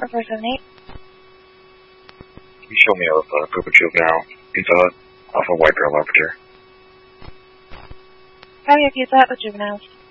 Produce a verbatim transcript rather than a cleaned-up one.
for four seven eight. Can you show me a, a group of juvenile pizza hut off of White Girl Arbiter? Having a pizza hut with juveniles.